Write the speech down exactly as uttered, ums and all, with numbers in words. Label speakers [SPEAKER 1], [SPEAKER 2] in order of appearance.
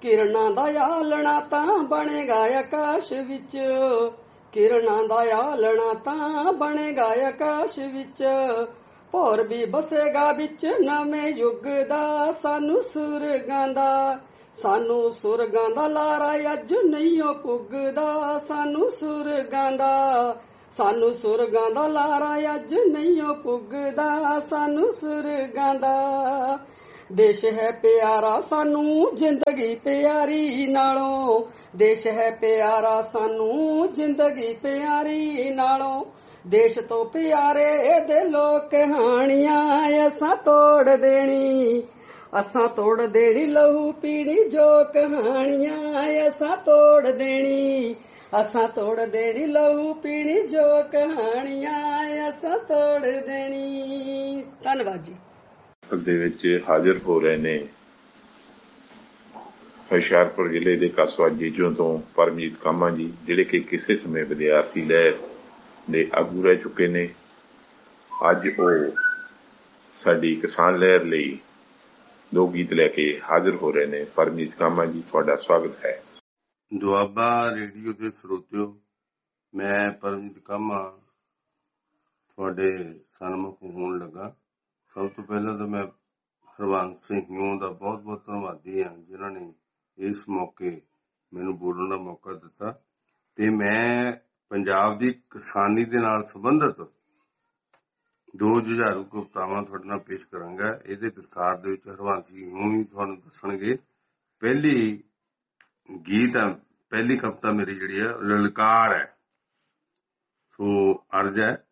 [SPEAKER 1] ਕਿਰਨਾਂ ਦਾ ਆਲਣਾ ਤਾਂ ਬਣੇਗਾ ਆਕਾਸ਼ ਵਿੱਚ, ਕਿਰਨਾਂ ਦਾ ਆਲਣਾ ਤਾਂ ਬਣੇਗਾ ਆਕਾਸ਼ ਵਿੱਚ। ਭੌਰ ਵੀ ਬਸੇਗਾ ਵਿੱਚ ਨਵੇਂ ਯੁੱਗ ਦਾ, ਸਾਨੂੰ ਸੁਰਗਾਂ ਦਾ, ਸਾਨੂੰ ਸੁਰਗਾਂ ਦਾ ਲਾਰਾ ਅੱਜ ਨਹੀਂਓ ਪੁੱਗਦਾ, ਸਾਨੂੰ ਸੁਰਗਾਂ ਦਾ, ਸਾਨੂੰ ਸੁਰਗਾਂ ਦਾ ਲਾਰਾ ਅੱਜ ਨਹੀਂਓ ਪੁੱਗਦਾ, ਸਾਨੂੰ ਸੁਰਗਾਂ ਦਾ। ਦੇਸ਼ ਹੈ ਪਿਆਰਾ ਸਾਨੂੰ ਜ਼ਿੰਦਗੀ ਪਿਆਰੀ ਨਾਲੋਂ, ਦੇਸ਼ ਹੈ ਪਿਆਰਾ ਸਾਨੂੰ ਜ਼ਿੰਦਗੀ ਪਿਆਰੀ ਨਾਲੋਂ। ਦੇਸ਼ ਤੋਂ ਪਿਆਰੇ ਦੇ ਲੋਕ ਕਹਾਣੀਆਂ ਅਸਾਂ ਤੋੜ ਦੇਣੀ, ਅਸਾਂ ਤੋੜ ਦੇਣੀ ਲਹੂ ਪੀਣੀ ਜੋ ਕਹਾਣੀਆਂ ਅਸਾਂ ਤੋੜ ਦੇਣੀ, ਅਸਾਂ ਤੋੜ ਦੇਣੀ ਲਹੂ ਪੀਣੀ ਜੋ ਕਹਾਣੀਆਂ ਅਸਾਂ ਤੋੜ ਦੇਣੀ। ਧੰਨਵਾਦ ਜੀ।
[SPEAKER 2] ਦੇ ਵਿੱਚ ਹਾਜ਼ਰ ਹੋ ਰਹੇ ਨੇ ਹੁਸ਼ਿਆਰਪੁਰ ਜ਼ਿਲ੍ਹੇ ਦੇ ਕਸਬਾ ਜੀਜੋਂ ਤੋਂ ਪਰਮਜੀਤ ਕਾਮਾ ਜੀ, ਜਿਹੜੇ ਕਿ ਕਿਸੇ ਸਮੇਂ ਵਿਦਿਆਰਥੀ ਲਹਿਰ ਦੇ ਆਗੂ ਰਹਿ ਚੁੱਕੇ ਨੇ। ਅੱਜ ਉਹ ਸਾਡੀ ਕਿਸਾਨ ਲਹਿਰ ਲਈ ਦੋ ਗੀਤ ਲੈ ਕੇ ਹਾਜ਼ਰ ਹੋ ਰਹੇ ਨੇ। ਪਰਮਜੀਤ ਕਾਮਾ ਜੀ, ਤੁਹਾਡਾ ਸਵਾਗਤ ਹੈ।
[SPEAKER 3] ਦੁਆਬਾ ਰੇਡੀਓ ਦੇ ਸਰੋਤਿਓ, ਮੈਂ ਪਰਮਜੀਤ ਕਾਮਾ ਤੁਹਾਡੇ ਸਨਮੁਖ ਹੋਣ ਲੱਗਾ। ਸਭ ਤੋਂ ਪਹਿਲਾਂ ਤਾਂ ਮੈਂ ਹਰਬੰਸ ਸਿੰਘ ਹਿਊਂ ਦਾ ਬਹੁਤ ਬਹੁਤ ਧੰਨਵਾਦੀ ਹਾਂ, ਜਿਨ੍ਹਾਂ ਨੇ ਇਸ ਮੌਕੇ ਮੈਨੂੰ ਬੋਲਣ ਦਾ ਮੌਕਾ ਦਿੱਤਾ। ਤੇ ਮੈਂ ਪੰਜਾਬ ਦੀ ਕਿਸਾਨੀ ਦੇ ਨਾਲ ਸੰਬੰਧਿਤ ਦੋ ਜੁਝਾਰੂ ਕਵਿਤਾਵਾਂ ਤੁਹਾਡੇ ਨਾਲ ਪੇਸ਼ ਕਰਾਂਗਾ। ਇਹਦੇ ਵਿਸਥਾਰ ਦੇ ਵਿੱਚ ਹਰਬੰਸ ਸਿੰਘ ਹਿਊਂ ਹੀ ਤੁਹਾਨੂੰ ਦੱਸਣਗੇ। ਪਹਿਲੀ ਗੀਤ ਆ, ਪਹਿਲੀ ਕਵਿਤਾ ਮੇਰੀ ਜਿਹੜੀ ਆ ਲਲਕਾਰ ਹੈ। ਸੋ ਅਰਜ਼ ਹੈ,